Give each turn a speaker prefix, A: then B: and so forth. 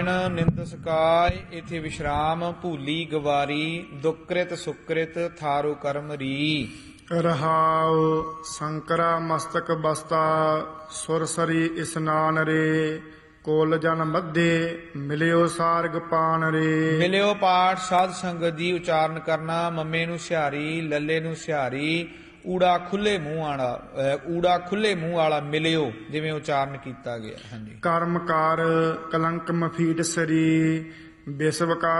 A: ਨਿੰਦ ski ਇਥੇ ਵਿਸ਼ਰਾਮ ਭੂਲੀ ਗਵਾਰੀ ਦੁਕ੍ਰਿਤ ਸੁਕ੍ਰਿਤ ਥਾਰੂ ਕਰਮ ਰੀ।
B: ਰਹਾਉ ਸ਼ੰਕਰਾ ਮਸਤਕ ਬਸਤਾ ਸੁਰਸਰੀ ਇਸਨਾਨ ਰੇ ਕੋਲ ਜਨ ਮੱਧੇ ਮਿਲਿਓ ਸਾਰਗ ਪਾਨ ਰੇ।
A: ਮਿਲਿਓ ਪਾਠ ਸਾਧ ਸੰਗਤ ਦੀ ਉਚਾਰਨ ਕਰਨਾ। ਮੰਮੇ ਨੂੰ ਸਿਹਾਰੀ ਲੱਲੇ ਨੂੰ ਸਿਹਾਰੀ ਊੜਾ ਖੁੱਲੇ ਮੂੰਹ ਵਾਲਾ ਮਿਲਿਓ ਜਿਵੇਂ ਉਚਾਰਨ ਕੀਤਾ ਗਿਆ। ਹਾਂਜੀ।
B: ਕਰਮਕਾਰ ਕਲੰਕ ਮਫੀਟ ਸਰੀ ਵਿਸ਼ਵ ਕਾ